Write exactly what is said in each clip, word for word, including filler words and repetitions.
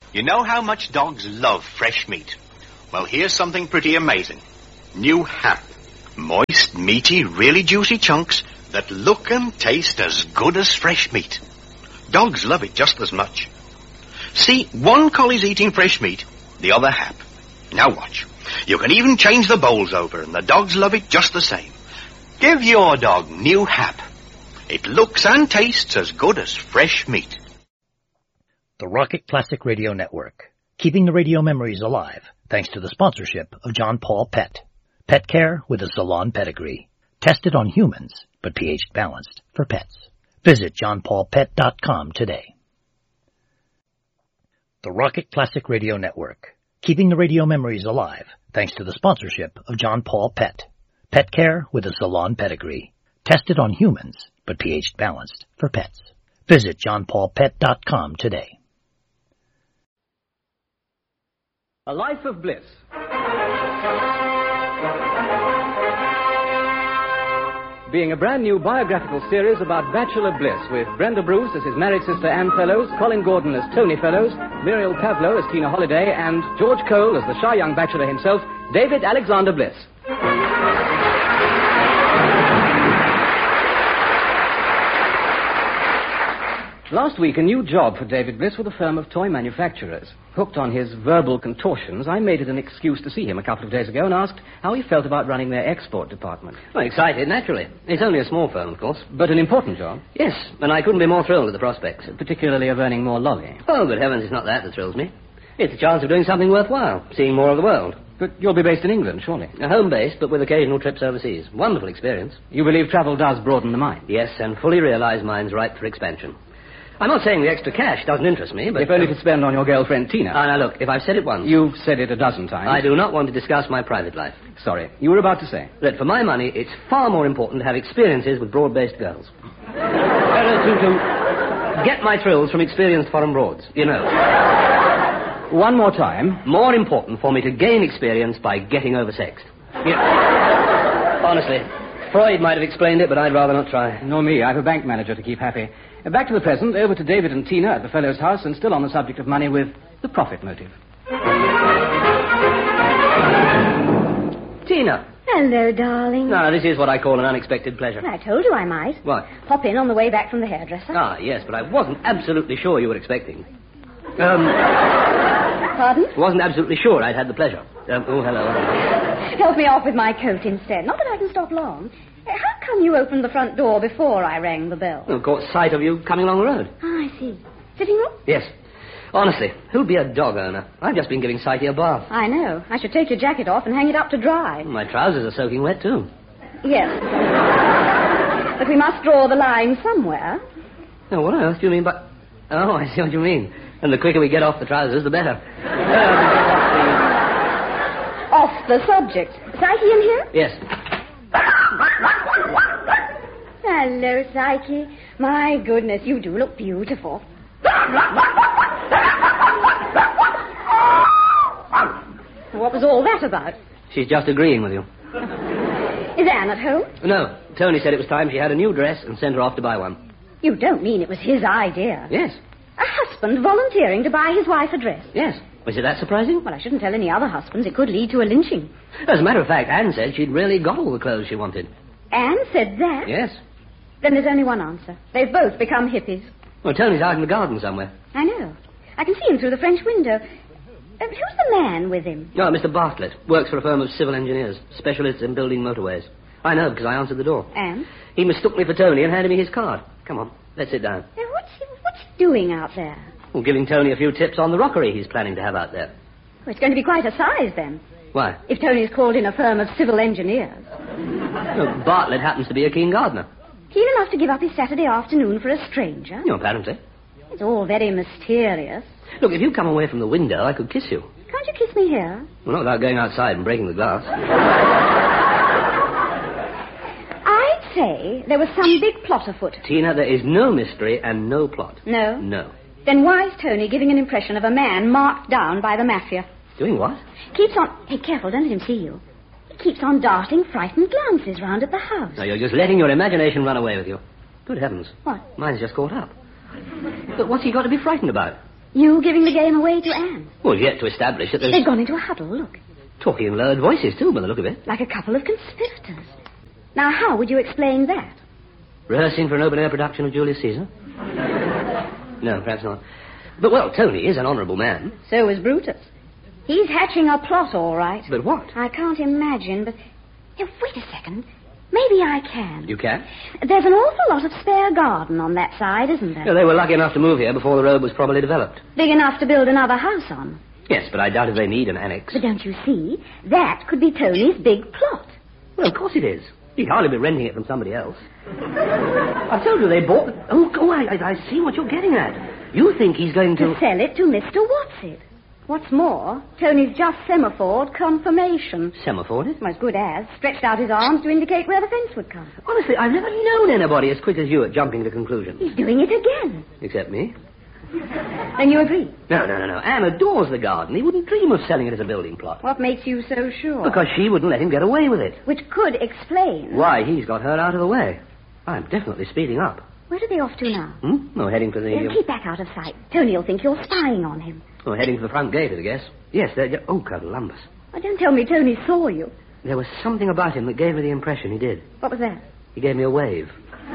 You know how much dogs love fresh meat? Well, here's something pretty amazing. New Hap. Moist, meaty, really juicy chunks that look and taste as good as fresh meat. Dogs love it just as much. See, one collie's eating fresh meat, the other Hap. Now watch. You can even change the bowls over, and the dogs love it just the same. Give your dog New Hap. It looks and tastes as good as fresh meat. The Rocket Classic Radio Network, keeping the radio memories alive, thanks to the sponsorship of John Paul Pet. Pet care with a salon pedigree. Tested on humans, but pH balanced for pets. Visit john paul pet dot com today. The Rocket Classic Radio Network, keeping the radio memories alive, thanks to the sponsorship of John Paul Pet. Pet care with a salon pedigree. Tested on humans, but pH balanced for pets. Visit john paul pet dot com today. A Life of Bliss. Being a brand new biographical series about bachelor bliss with Brenda Bruce as his married sister Anne Fellows, Colin Gordon as Tony Fellows, Muriel Pavlo as Tina Holliday, and George Cole as the shy young bachelor himself, David Alexander Bliss. Last week, a new job for David Bliss with a firm of toy manufacturers. Hooked on his verbal contortions, I made it an excuse to see him a couple of days ago and asked how he felt about running their export department. Well, excited, naturally. It's only a small firm, of course. But an important job. Yes, and I couldn't be more thrilled at the prospects. Particularly of earning more lolly. Oh, good heavens, it's not that that thrills me. It's the chance of doing something worthwhile, seeing more of the world. But you'll be based in England, surely? A home base, but with occasional trips overseas. Wonderful experience. You believe travel does broaden the mind? Yes, and fully realize mine's ripe for expansion. I'm not saying the extra cash doesn't interest me, but... If only to spend on your girlfriend, Tina. Ah, now look, if I've said it once... You've said it a dozen times. I do not want to discuss my private life. Sorry, you were about to say? That for my money, it's far more important to have experiences with broad-based girls. uh, to, to get my thrills from experienced foreign broads, you know. One more time. More important for me to gain experience by getting oversexed. You know, honestly, Freud might have explained it, but I'd rather not try. Nor me. I have a bank manager to keep happy. Back to the present, over to David and Tina at the Fellows' house, and still on the subject of money with the profit motive. Tina. Hello, darling. Now, this is what I call an unexpected pleasure. I told you I might. What? Pop in on the way back from the hairdresser. Ah, yes, but I wasn't absolutely sure you were expecting. Um... Pardon? Wasn't absolutely sure I'd had the pleasure. Um, oh, hello. Help me off with my coat instead. Not that I can stop long. How come you opened the front door before I rang the bell? Well, caught sight of you coming along the road. Ah, I see. Sitting room? Yes. Honestly, who'd be a dog owner? I've just been giving Sighty a bath. I know. I should take your jacket off and hang it up to dry. My trousers are soaking wet, too. Yes. But we must draw the line somewhere. Now, what on earth do you mean by... Oh, I see what you mean. And the quicker we get off the trousers, the better. Um, off the subject. Psyche in here? Yes. Hello, Psyche. My goodness, you do look beautiful. What was all that about? She's just agreeing with you. Is Anne at home? No. Tony said it was time she had a new dress and sent her off to buy one. You don't mean it was his idea? Yes. A husband volunteering to buy his wife a dress? Yes. Was it that surprising? Well, I shouldn't tell any other husbands. It could lead to a lynching. As a matter of fact, Anne said she'd really got all the clothes she wanted. Anne said that? Yes. Then there's only one answer. They've both become hippies. Well, Tony's out in the garden somewhere. I know. I can see him through the French window. Uh, who's the man with him? Oh, Mister Bartlett. Works for a firm of civil engineers. Specialists in building motorways. I know, because I answered the door. And? He mistook me for Tony and handed me his card. Come on, let's sit down. Now, what's he, what's he doing out there? Well, giving Tony a few tips on the rockery he's planning to have out there. Well, it's going to be quite a size, then. Why? If Tony's called in a firm of civil engineers. Well, Bartlett happens to be a keen gardener. Keen enough to give up his Saturday afternoon for a stranger? No, apparently. It's all very mysterious. Look, if you come away from the window, I could kiss you. Can't you kiss me here? Well, not without going outside and breaking the glass. I'd say there was some big plot afoot. Tina, there is no mystery and no plot. No? No. Then why is Tony giving an impression of a man marked down by the mafia? Doing what? Keeps on... Hey, careful, don't let him see you. He keeps on darting frightened glances round at the house. No, you're just letting your imagination run away with you. Good heavens. What? Mine's just caught up. But what's he got to be frightened about? You giving the game away to Anne? Well, yet to establish that there's... They've gone into a huddle, look. Talking in lowered voices, too, by the look of it. Like a couple of conspirators. Now, how would you explain that? Rehearsing for an open-air production of Julius Caesar? No, perhaps not. But, well, Tony is an honourable man. So is Brutus. He's hatching a plot, all right. But what? I can't imagine, but... Hey, wait a second. Maybe I can. You can? There's an awful lot of spare garden on that side, isn't there? Yeah, they were lucky enough to move here before the road was properly developed. Big enough to build another house on. Yes, but I doubt if they need an annex. But don't you see? That could be Tony's big plot. Well, of course it is. He'd hardly be renting it from somebody else. I told you they bought... Oh, oh I, I, I see what you're getting at. You think he's going to... To sell it to Mister What's-it. What's more, Tony's just semaphored confirmation. Semaphored it? Well, as good as. Stretched out his arms to indicate where the fence would come. Honestly, I've never known anybody as quick as you at jumping to conclusions. He's doing it again. Except me. Then you agree? No, no, no, no. Anne adores the garden. He wouldn't dream of selling it as a building plot. What makes you so sure? Because she wouldn't let him get away with it. Which could explain... Why he's got her out of the way. I'm definitely speeding up. Where are they off to now? Hmm? Oh, heading for the... Yeah, keep back out of sight. Tony'll think you're spying on him. Oh, heading for the front gate, I guess. Yes, they're... Oh, Columbus. Oh, don't tell me Tony saw you. There was something about him that gave me the impression he did. What was that? He gave me a wave.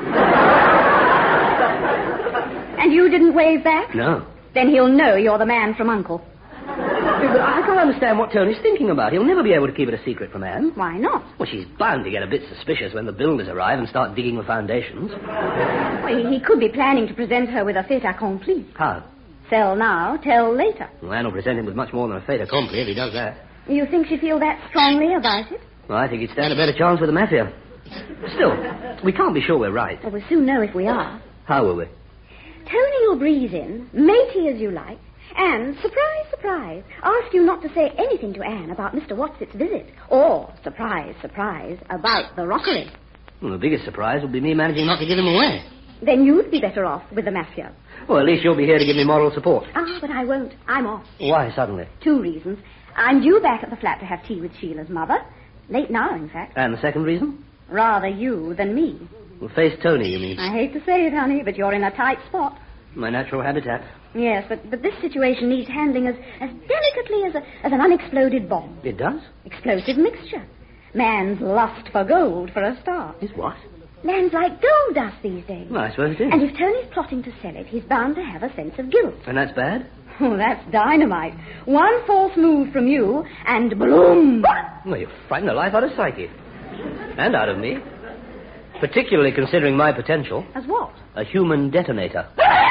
And you didn't wave back? No. Then he'll know you're the man from Uncle. But I can't understand what Tony's thinking about. He'll never be able to keep it a secret from Anne. Why not? Well, she's bound to get a bit suspicious when the builders arrive and start digging the foundations. Well, he, he could be planning to present her with a fait accompli. How? Sell now, tell later. Well, Anne will present him with much more than a fait accompli if he does that. You think she'd feel that strongly about it? Well, I think he'd stand a better chance with the mafia. Still, we can't be sure we're right. Well, we'll soon know if we are. How will we? Tony will breeze in, matey as you like, and, surprise, surprise, ask you not to say anything to Anne about Mister What's-it's visit. Or, surprise, surprise, about the rockery. Well, the biggest surprise will be me managing not to give him away. Then you'd be better off with the mafia. Well, at least you'll be here to give me moral support. Ah, but I won't. I'm off. Why suddenly? Two reasons. I'm due back at the flat to have tea with Sheila's mother. Late now, in fact. And the second reason? Rather you than me. Well, face Tony, you mean? I hate to say it, honey, but you're in a tight spot. My natural habitat. Yes, but, but this situation needs handling as, as delicately as, a, as an unexploded bomb. It does? Explosive mixture. Man's lust for gold, for a start. Is what? Land's like gold dust these days. Well, I suppose it is. And if Tony's plotting to sell it, he's bound to have a sense of guilt. And that's bad? Oh, that's dynamite. One false move from you, and bloom! Well, you frighten the life out of Psyche. And out of me. Particularly considering my potential. As what? A human detonator.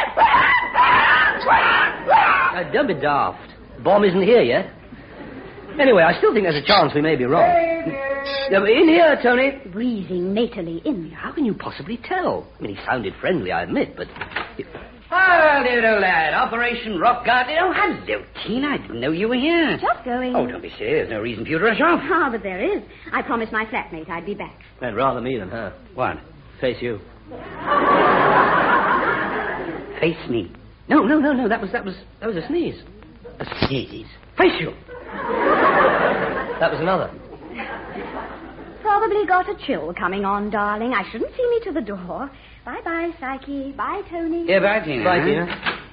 uh, don't be daft. The bomb isn't here yet. Anyway, I still think there's a chance we may be wrong. Uh, in here, Tony. Breathing natally in. How can you possibly tell? I mean, he sounded friendly, I admit, but... Oh, little lad. Operation Rock Garden. Oh, hello, Tina. I didn't know you were here. Just going. Oh, don't be silly. There's no reason for you to rush off. Ah, but there is. I promised my flatmate I'd be back. And rather me than her. What? Face you. Face me. No, no, no, no. That was, that was, that was a sneeze. A sneeze. Face you. That was another. Probably got a chill coming on, darling. I shouldn't see me to the door. Bye-bye, Psyche. Bye, Tony. Yeah, bye, Tina. Bye, Tina.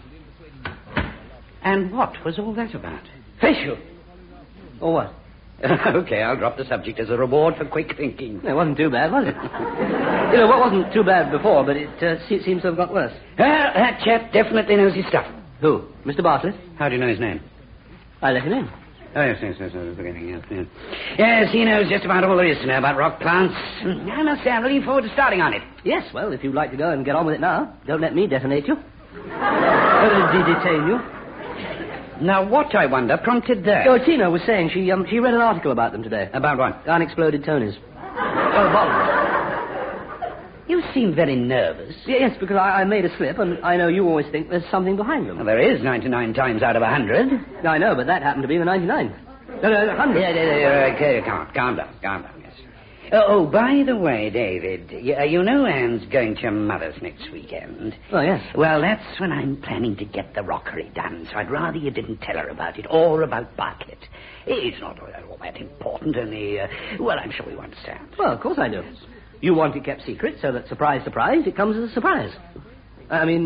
And what was all that about? Face you. Or what? Okay, I'll drop the subject as a reward for quick thinking. It wasn't too bad, was it? You know, what wasn't too bad before, but it uh, se- seems to have got worse. Well, that chap definitely knows his stuff. Who? Mister Bartlett? How do you know his name? I let him in. Oh, yes, yes, yes, I was beginning, yes, yes. Yes, he knows just about all there is to know about rock plants. I must say, I'm looking forward to starting on it. Yes, well, if you'd like to go and get on with it now, don't let me detonate you. uh, de- detain you. Now, what, I wonder, prompted that? Oh, Tina was saying she um, she read an article about them today. About what? Unexploded Tonys. Oh, bombs. You seem very nervous. Yes, because I, I made a slip, and I know you always think there's something behind them. Well, there is ninety-nine times out of a hundred. I know, but that happened to be the ninety-nine. No, no, the hundred. Yeah, yeah, yeah, okay, calm, calm down, calm down, yes. Oh, oh, by the way, David, you, uh, you know Anne's going to your mother's next weekend. Oh, yes. Well, that's when I'm planning to get the rockery done, so I'd rather you didn't tell her about it, or about Bartlett. It's not all that important, only, uh, well, I'm sure you understand. Well, of course I do. You want it kept secret, so that, surprise, surprise, it comes as a surprise. I mean,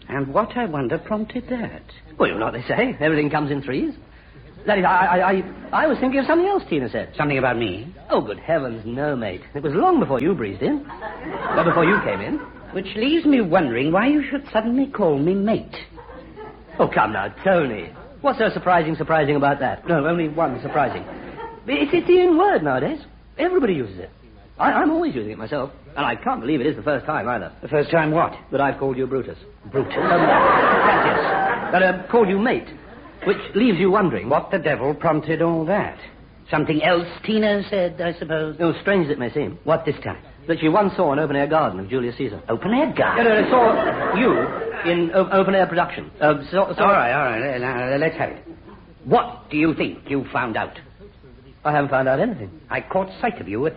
And what, I wonder, prompted that? Well, you know what they say. Everything comes in threes. That is, I, I, I, I was thinking of something else Tina said. Something about me? Oh, good heavens, no, mate. It was long before you breezed in. Well, before you came in. Which leaves me wondering why you should suddenly call me mate. Oh, come now, Tony. What's so surprising, surprising about that? No, only one surprising. It's, it's the in word nowadays. Everybody uses it. I, I'm always using it myself. And I can't believe it is the first time, either. The first time what? That I've called you Brutus. Brutus? Um, that is. That I've called you mate. Which leaves you wondering... What the devil prompted all that? Something else Tina said, I suppose? Oh, strange as it may seem. What this time? That she once saw an open-air garden of Julius Caesar. Open-air garden? Yeah, no, I saw you in o- open-air production. Uh, so, so all right, all right. Now, let's have it. What do you think you found out? I haven't found out anything. I caught sight of you at